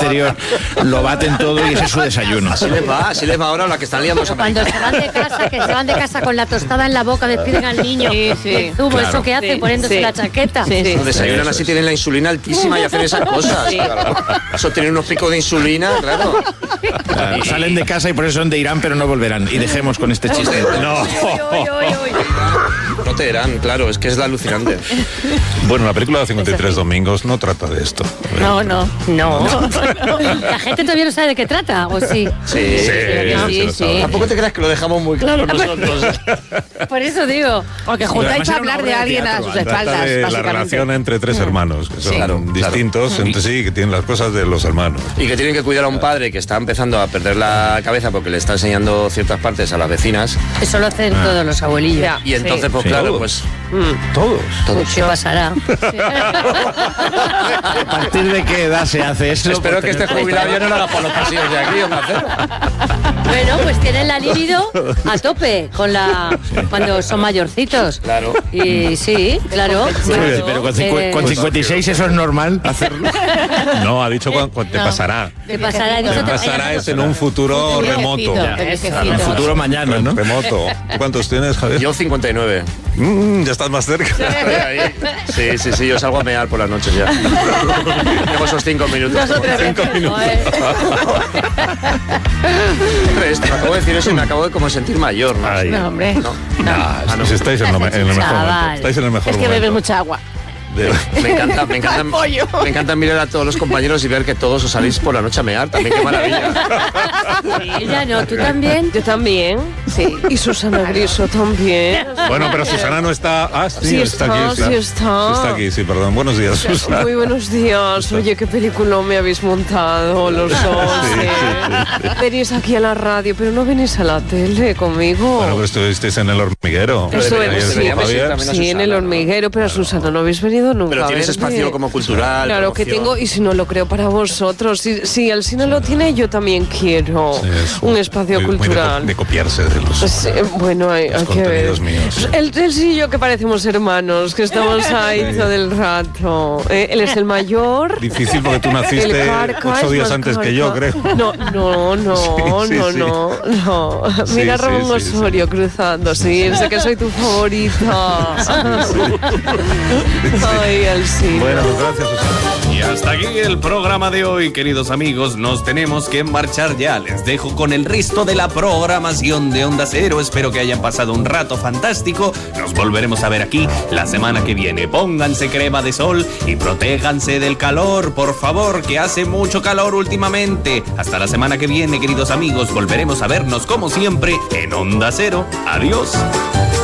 exterior, lo baten todo y ese es su desayuno. Así les va ahora la que están liando los Cuando se van de casa, que se van de casa con la tostada en la boca, despiden al niño. El zumo, Claro. eso que hace, poniéndose la chaqueta. No, desayunan así, tienen la insulina altísima y hacen esas cosas. Eso tienen unos picos de insulina, claro. Claro, salen de casa y por eso son de Irán, pero no volverán. Y dejemos con este chiste. No. No te dirán, claro, es que es alucinante. Bueno, la película de 53 domingos no trata de esto. No. La gente todavía no sabe de qué trata, ¿o sí? Sí. Tampoco te creas que lo dejamos muy claro nosotros. Por eso digo. O que juntáis a hablar de alguien a sus espaldas, Trata de la básicamente. relación entre tres hermanos, que son distintos entre sí, que tienen las cosas de los hermanos. Y que tienen que cuidar a un padre que está empezando a perder la cabeza porque le está enseñando ciertas partes a las vecinas. Eso lo hacen todos los abuelillos. Ya. Y entonces, pues claro, Todos. pues... Todos. ¿Qué pasará? ¿A partir de qué edad se hace eso? Espero que este jubilado ya no lo haga por los pasillos de aquí, Onda Cero. Bueno, pues tienen la libido a tope cuando son mayorcitos. Claro. Y sí, claro. Pero con 56 eso es normal hacerlo. No, ha dicho cuando te pasará. ¿Qué pasará? Te pasará es en un futuro remoto. En el futuro mañana, ¿no? Remoto. ¿Tú cuántos tienes, Javier? Yo 59. Ya estás más cerca. Sí, yo salgo a mear por las noches ya. Tengo esos 5 minutos. 5 minutos. Esto, me acabo de decir eso y me acabo de como sentir mayor, ¿no? Ay. No, hombre. Pues estáis en el mejor momento. Chaval. Estáis en el mejor Es que momento. bebes mucha agua. Me encanta mirar a todos los compañeros y ver que todos os salís por la noche a mear. También, qué maravilla. Ella no, tú también. Yo también, sí. Y Susana Griso también. Bueno, pero Susana no está... Ah, sí, está aquí. sí está. Está aquí, sí, perdón. Buenos días, Susana. Muy buenos días. Oye, qué película me habéis montado los dos. Venís aquí a la radio, pero no venís a la tele conmigo. Bueno, pero estuvisteis en El Hormiguero. Estuvimos, Ahí estuvo Javier. sí, en El Hormiguero, pero a Susana no habéis venido nunca. Pero tienes a verme. espacio como cultural. Claro que promoción. tengo, y si no lo creo para vosotros. Si el cine lo tiene, yo también quiero Sí, es un espacio muy cultural. de copiarse de los... Sí, bueno, hay que ver. contenidos míos. Él sí y yo que parecemos hermanos, que estamos ahí todo el rato. Él es el mayor. Difícil porque tú naciste El Carca 8 es días más antes que yo, Carca. creo. No. Sí. Mira Sí, a Ramón sí. Osorio cruzando, sí, sé que soy tu favorita. Ay, el cine. Bueno, pues gracias, Susana. Y hasta aquí el programa de hoy, queridos amigos. Nos tenemos que marchar ya. Les dejo con el resto de la programación de Onda Cero. Espero que hayan pasado un rato fantástico. Nos volveremos a ver aquí la semana que viene. Pónganse crema de sol y protéjanse del calor, por favor, que hace mucho calor últimamente. Hasta la semana que viene, queridos amigos. Volveremos a vernos como siempre en Onda Cero. Adiós.